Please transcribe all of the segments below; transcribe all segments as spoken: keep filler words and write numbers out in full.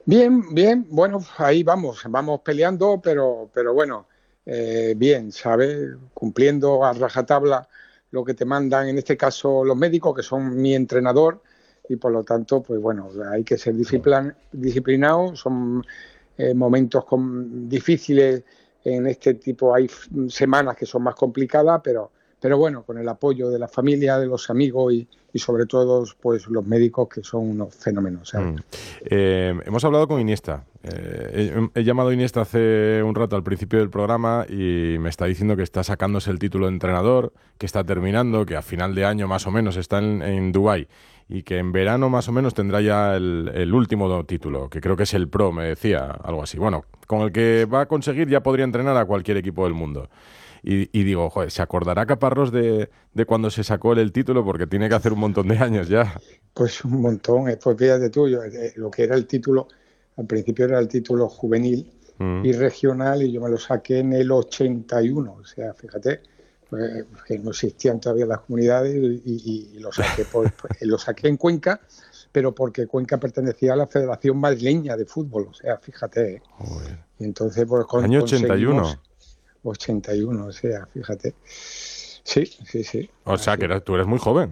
Bien, bien, bueno, ahí vamos, vamos peleando, pero, pero bueno, eh, bien, ¿sabes? Cumpliendo a rajatabla lo que te mandan, en este caso los médicos, que son mi entrenador, y por lo tanto, pues bueno, hay que ser disciplin disciplinados, son eh, momentos con, difíciles en este tipo, hay semanas que son más complicadas, pero, pero bueno, con el apoyo de la familia, de los amigos y, y sobre todo pues los médicos que son unos fenómenos, ¿sabes? Mm. Eh, hemos hablado con Iniesta. Eh, he, he llamado a Iniesta hace un rato al principio del programa y me está diciendo que está sacándose el título de entrenador, que está terminando, que a final de año más o menos está en, en Dubái y que en verano más o menos tendrá ya el, el último título, que creo que es el Pro, me decía, algo así. Bueno, con el que va a conseguir ya podría entrenar a cualquier equipo del mundo. Y, y digo, joder, ¿se acordará Caparrós de, de cuando se sacó él el título? Porque tiene que hacer un montón de años ya. Pues un montón, eh, pues fíjate tú, yo, eh, lo que era el título, al principio era el título juvenil Mm. y regional y yo me lo saqué en el ochenta y uno, o sea, fíjate, pues, que no existían todavía las comunidades y, y, y lo saqué por, pues, lo saqué en Cuenca, pero porque Cuenca pertenecía a la Federación Madrileña de Fútbol, o sea, fíjate, eh, Joder. y entonces pues con, Año ochenta y conseguimos uno. ochenta y uno, o sea, fíjate, sí, sí, sí, O sea, que así. eres- tú eres muy joven.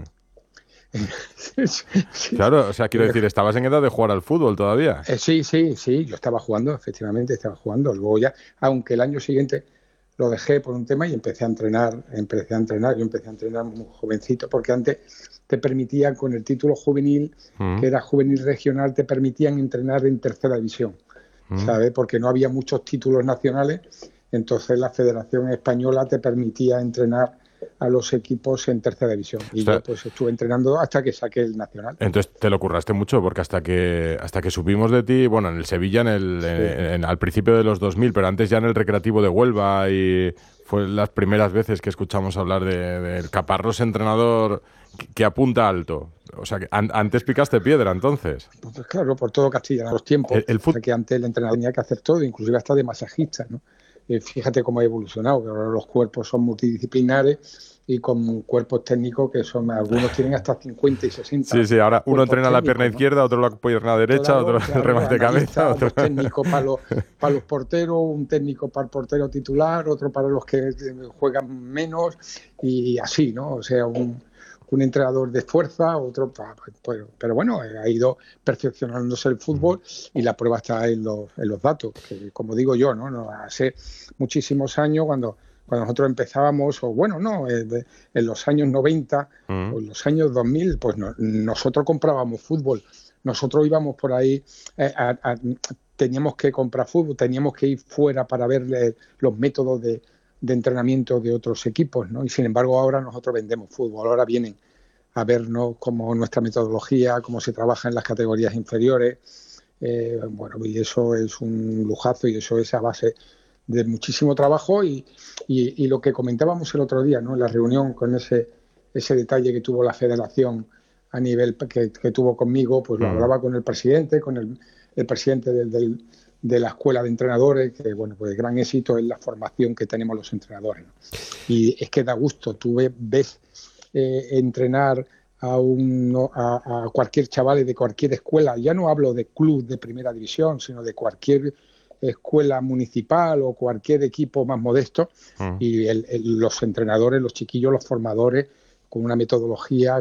Sí, Claro, o sea, quiero eh, decir, estabas en edad de jugar al fútbol todavía. Eh, sí, sí, sí, yo estaba jugando, efectivamente estaba jugando. Luego ya, aunque el año siguiente lo dejé por un tema y empecé a entrenar, empecé a entrenar, yo empecé a entrenar muy jovencito, porque antes te permitían, con el título juvenil, que Mm, era juvenil regional, te permitían entrenar en tercera división, mm. ¿sabes? Porque no había muchos títulos nacionales, entonces la Federación Española te permitía entrenar a los equipos en tercera división. Y yo Ostras, pues estuve entrenando hasta que saqué el nacional. entonces te lo curraste mucho, porque hasta que hasta que supimos de ti, bueno, en el Sevilla, en el, Sí. en- en- al principio de los dos mil, pero antes ya en el Recreativo de Huelva, y fue las primeras veces que escuchamos hablar de, del Caparrós entrenador que, que apunta alto. O sea, que an- antes picaste piedra, entonces. Pues claro, por todo Castilla, en los tiempos, El, el o sea fut- que antes el entrenador tenía que hacer todo, inclusive hasta de masajista, ¿no? Eh, fíjate cómo ha evolucionado, que ahora los cuerpos son multidisciplinares y con cuerpos técnicos que son, algunos tienen hasta cincuenta y Sí, sesenta sí, ahora uno cuerpos entrena la pierna técnicos, ¿no? izquierda, otro la pierna derecha, otro Claro, el claro, remate de cabeza, analistas, otro... dos técnicos para los, para los porteros, un técnico para el portero titular, otro para los que juegan menos y así, ¿no? O sea, un, un entrenador de fuerza, otro para... Pues, pero bueno, ha ido perfeccionándose el fútbol y la prueba está en los, en los datos, que como digo yo, ¿no? no hace muchísimos años cuando, cuando nosotros empezábamos, o bueno, no, en los años noventa o Mm. en los años dos mil, pues no, nosotros comprábamos fútbol. Nosotros íbamos por ahí, eh, a, a, teníamos que comprar fútbol, teníamos que ir fuera para ver eh, los métodos de, de entrenamiento de otros equipos, ¿no? Y sin embargo ahora nosotros vendemos fútbol, ahora vienen a vernos cómo nuestra metodología, cómo se trabaja en las categorías inferiores, eh, bueno, y eso es un lujazo y eso es a base de muchísimo trabajo y, y, y lo que comentábamos el otro día, ¿no? En la reunión con ese, ese detalle que tuvo la federación a nivel que, que tuvo conmigo, pues lo Mm. hablaba con el presidente, con el, el presidente del, del, de la escuela de entrenadores, que bueno, pues el gran éxito es la formación que tenemos los entrenadores, ¿no? Y es que da gusto, tú ves, ves eh, entrenar a, un, a, a cualquier chaval de cualquier escuela, ya no hablo de club de primera división, sino de cualquier escuela municipal o cualquier equipo más modesto, Mm. y el, el, los entrenadores, los chiquillos, los formadores, con una metodología